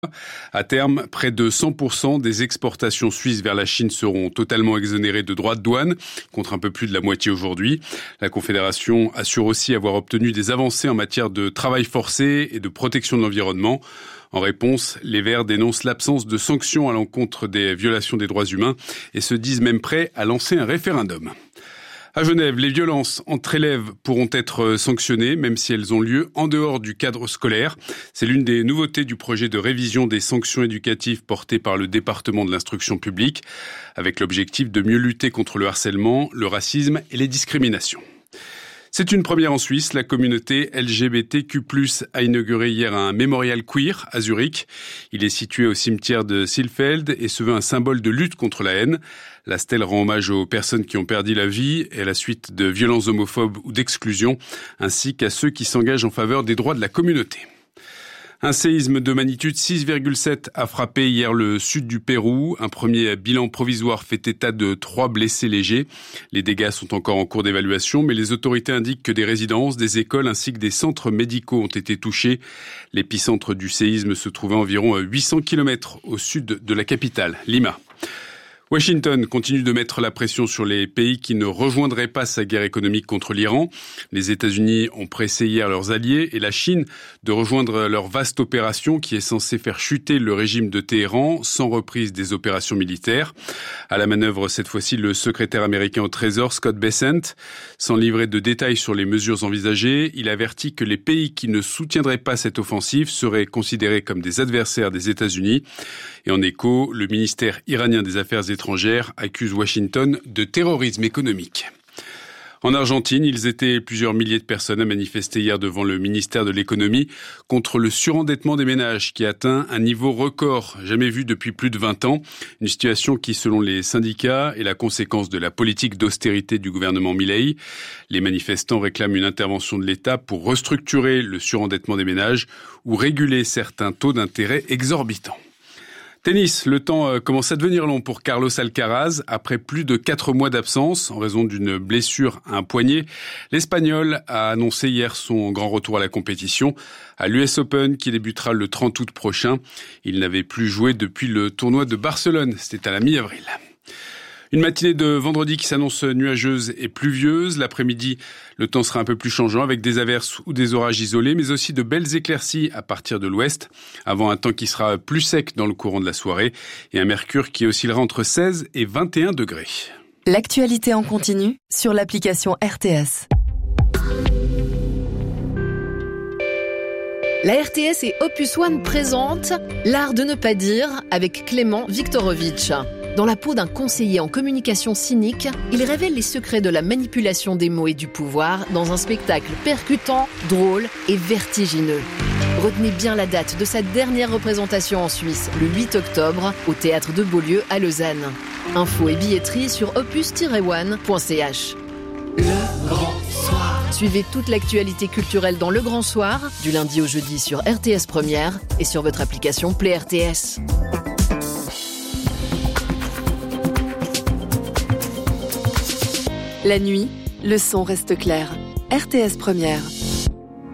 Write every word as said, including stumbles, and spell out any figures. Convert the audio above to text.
À terme, près de cent pour cent des exportations suisses vers la Chine seront totalement exonérées de droits de douane, contre un peu plus de la moitié aujourd'hui. La Confédération assure aussi avoir obtenu des avancées en matière de travail forcé et de protection de l'environnement. En réponse, les Verts dénoncent l'absence de sanctions à l'encontre des violations des droits humains et se disent même prêts à lancer un référendum. À Genève, les violences entre élèves pourront être sanctionnées, même si elles ont lieu en dehors du cadre scolaire. C'est l'une des nouveautés du projet de révision des sanctions éducatives porté par le département de l'instruction publique, avec l'objectif de mieux lutter contre le harcèlement, le racisme et les discriminations. C'est une première en Suisse. La communauté L G B T Q plus, a inauguré hier un mémorial queer à Zurich. Il est situé au cimetière de Silfeld et se veut un symbole de lutte contre la haine. La stèle rend hommage aux personnes qui ont perdu la vie et à la suite de violences homophobes ou d'exclusion, ainsi qu'à ceux qui s'engagent en faveur des droits de la communauté. Un séisme de magnitude six virgule sept a frappé hier le sud du Pérou. Un premier bilan provisoire fait état de trois blessés légers. Les dégâts sont encore en cours d'évaluation, mais les autorités indiquent que des résidences, des écoles ainsi que des centres médicaux ont été touchés. L'épicentre du séisme se trouvait à environ huit cents kilomètres au sud de la capitale, Lima. Washington continue de mettre la pression sur les pays qui ne rejoindraient pas sa guerre économique contre l'Iran. Les États-Unis ont pressé hier leurs alliés et la Chine de rejoindre leur vaste opération qui est censée faire chuter le régime de Téhéran sans reprise des opérations militaires. À la manœuvre, cette fois-ci, le secrétaire américain au Trésor, Scott Bessent. Sans livrer de détails sur les mesures envisagées, il avertit que les pays qui ne soutiendraient pas cette offensive seraient considérés comme des adversaires des États-Unis. Et en écho, le ministère iranien des Affaires étrangères accuse Washington de terrorisme économique. En Argentine, ils étaient plusieurs milliers de personnes à manifester hier devant le ministère de l'économie contre le surendettement des ménages qui atteint un niveau record jamais vu depuis plus de vingt ans. Une situation qui, selon les syndicats, est la conséquence de la politique d'austérité du gouvernement Milei. Les manifestants réclament une intervention de l'État pour restructurer le surendettement des ménages ou réguler certains taux d'intérêt exorbitants. Tennis, le temps commence à devenir long pour Carlos Alcaraz. Après plus de quatre mois d'absence, en raison d'une blessure à un poignet, l'Espagnol a annoncé hier son grand retour à la compétition à l'U S Open qui débutera le trente août prochain. Il n'avait plus joué depuis le tournoi de Barcelone, c'était à la mi-avril. Une matinée de vendredi qui s'annonce nuageuse et pluvieuse. L'après-midi, le temps sera un peu plus changeant avec des averses ou des orages isolés, mais aussi de belles éclaircies à partir de l'ouest, avant un temps qui sera plus sec dans le courant de la soirée et un mercure qui oscillera entre seize et vingt et un degrés. L'actualité en continu sur l'application R T S. La R T S et Opus One présentent L'art de ne pas dire avec Clément Viktorovitch. Dans la peau d'un conseiller en communication cynique, il révèle les secrets de la manipulation des mots et du pouvoir dans un spectacle percutant, drôle et vertigineux. Retenez bien la date de sa dernière représentation en Suisse, le huit octobre, au Théâtre de Beaulieu à Lausanne. Infos et billetterie sur opus tiret one point c h. Le Grand Soir. Suivez toute l'actualité culturelle dans Le Grand Soir, du lundi au jeudi sur R T S Première et sur votre application Play R T S. La nuit, le son reste clair. R T S Première.